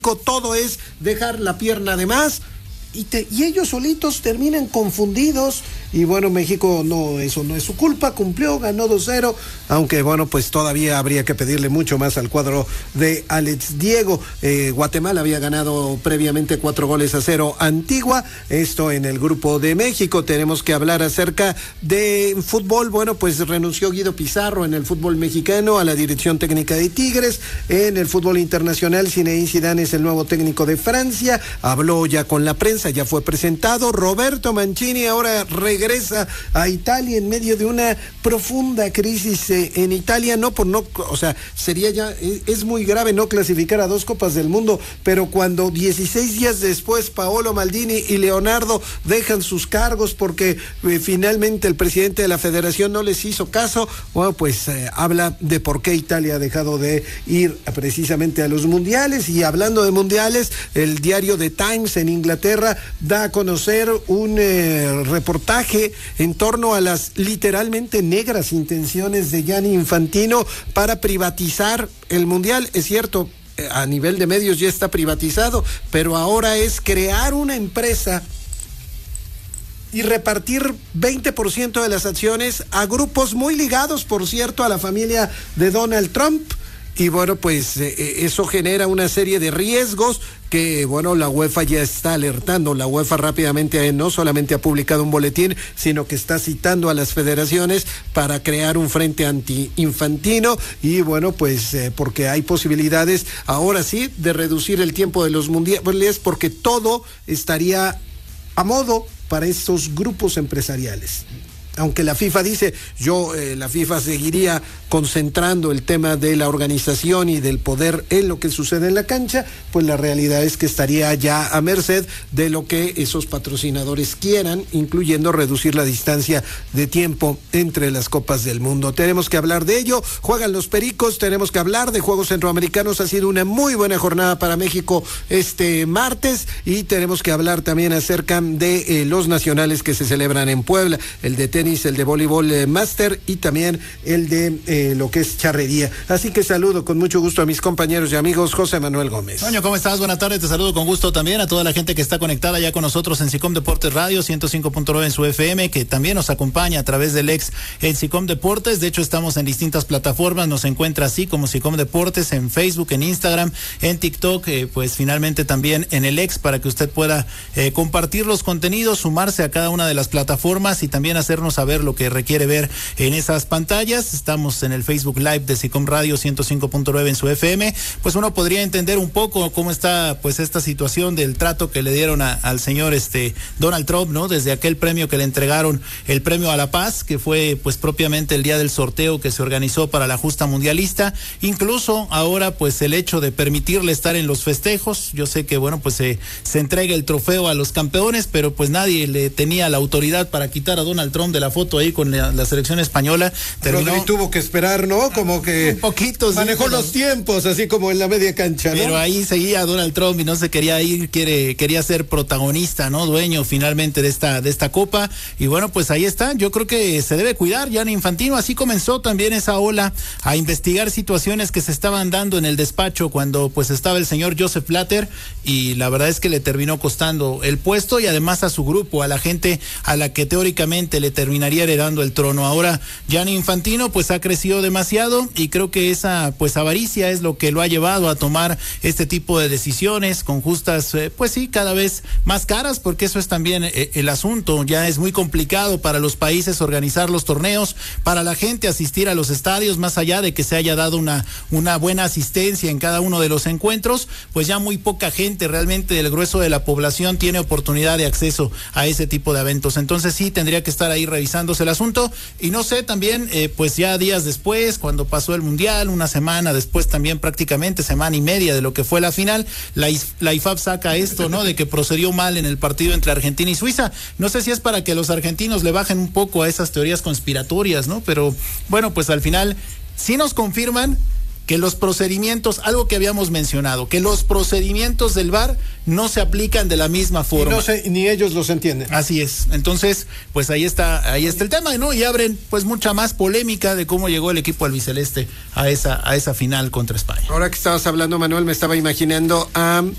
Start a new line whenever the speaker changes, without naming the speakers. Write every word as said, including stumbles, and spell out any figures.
todo es dejar la pierna de más y, te, y ellos solitos terminan confundidos. Y bueno, México no, eso no es su culpa, cumplió, ganó dos cero, aunque bueno, pues todavía habría que pedirle mucho más al cuadro de Alex Diego. Eh, Guatemala había ganado previamente cuatro goles a cero Antigua, esto en el grupo de México. Tenemos que hablar acerca de fútbol. Bueno, pues renunció Guido Pizarro en el fútbol mexicano a la dirección técnica de Tigres. En el fútbol internacional, Zinedine Zidane es el nuevo técnico de Francia, habló ya con la prensa, ya fue presentado. Roberto Mancini ahora regresa regresa a Italia en medio de una profunda crisis eh, en Italia, no por no, o sea, sería ya, es, es muy grave no clasificar a dos Copas del Mundo, pero cuando dieciséis días después Paolo Maldini y Leonardo dejan sus cargos porque eh, finalmente el presidente de la federación no les hizo caso, bueno, pues eh, habla de por qué Italia ha dejado de ir precisamente a los mundiales. Y hablando de mundiales, el diario The Times en Inglaterra da a conocer un eh, reportaje en torno a las literalmente negras intenciones de Gianni Infantino para privatizar el mundial. Es cierto, a nivel de medios ya está privatizado, pero ahora es crear una empresa y repartir veinte por ciento de las acciones a grupos muy ligados, por cierto, a la familia de Donald Trump. Y bueno, pues eh, eso genera una serie de riesgos que, bueno, la UEFA ya está alertando. La UEFA rápidamente eh, no solamente ha publicado un boletín, sino que está citando a las federaciones para crear un frente anti-infantino. Y bueno, pues eh, porque hay posibilidades, ahora sí, de reducir el tiempo de los mundiales, porque todo estaría a modo para estos grupos empresariales. Aunque la FIFA dice, yo, eh, la FIFA seguiría concentrando el tema de la organización y del poder en lo que sucede en la cancha, pues la realidad es que estaría ya a merced de lo que esos patrocinadores quieran, incluyendo reducir la distancia de tiempo entre las Copas del Mundo. Tenemos que hablar de ello. Juegan los Pericos, tenemos que hablar de Juegos Centroamericanos. Ha sido una muy buena jornada para México este martes, y tenemos que hablar también acerca de eh, los nacionales que se celebran en Puebla, el de tenis, el de voleibol eh, máster y también el de eh, lo que es charrería. Así que saludo con mucho gusto a mis compañeros y amigos. José Manuel Gómez.
Toño, ¿cómo estás? Buenas tardes, te saludo con gusto también a toda la gente que está conectada ya con nosotros en SICOM Deportes Radio ciento cinco punto nueve en su F M, que también nos acompaña a través del ex en SICOM Deportes. De hecho, estamos en distintas plataformas, nos encuentra así como SICOM Deportes en Facebook, en Instagram, en TikTok, eh, pues finalmente también en el ex, para que usted pueda eh, compartir los contenidos, sumarse a cada una de las plataformas y también hacernos saber lo que requiere ver en esas pantallas. Estamos en el Facebook Live de SICOM Radio ciento cinco punto nueve en su F M. Pues uno podría entender un poco cómo está pues esta situación del trato que le dieron a, al señor este Donald Trump, ¿no? Desde aquel premio que le entregaron, el premio a la paz, que fue pues propiamente el día del sorteo que se organizó para la justa mundialista. Incluso ahora pues el hecho de permitirle estar en los festejos. Yo sé que bueno pues se, se entrega el trofeo a los campeones, pero pues nadie le tenía la autoridad para quitar a Donald Trump de la foto ahí con la, la selección española.
Terminó, Rodri tuvo que esperar, ¿no? Como que
un poquito,
manejó sí, pero, los tiempos, así como en la media cancha, ¿no?
Pero ahí seguía Donald Trump y no se quería ir, quiere, quería ser protagonista, ¿no? Dueño finalmente de esta, de esta copa. Y bueno, pues ahí está. Yo creo que se debe cuidar Gianni Infantino. Así comenzó también esa ola a investigar situaciones que se estaban dando en el despacho cuando pues estaba el señor Joseph Blatter, y la verdad es que le terminó costando el puesto y además a su grupo, a la gente a la que teóricamente le terminaría heredando el trono. Ahora Gianni Infantino pues ha crecido demasiado y creo que esa pues avaricia es lo que lo ha llevado a tomar este tipo de decisiones con justas eh, pues sí, cada vez más caras, porque eso es también eh, el asunto. Ya es muy complicado para los países organizar los torneos, para la gente asistir a los estadios, más allá de que se haya dado una, una buena asistencia en cada uno de los encuentros, pues ya muy poca gente realmente del grueso de la población tiene oportunidad de acceso a ese tipo de eventos. Entonces sí tendría que estar ahí revisándose el asunto. Y no sé, también eh, pues ya días después, cuando pasó el mundial, una semana después también, prácticamente semana y media de lo que fue la final, la, la I F A B saca esto, ¿no? De que procedió mal en el partido entre Argentina y Suiza. No sé si es para que los argentinos le bajen un poco a esas teorías conspiratorias, ¿no? Pero bueno, pues al final sí nos confirman que los procedimientos, algo que habíamos mencionado, que los procedimientos del V A R no se aplican de la misma forma.
Y no sé, ni ellos los entienden.
Así es. Entonces, pues ahí está, ahí está el tema, ¿no? Y abren pues mucha más polémica de cómo llegó el equipo albiceleste a esa, a esa final contra España.
Ahora que estabas hablando, Manuel, me estaba imaginando a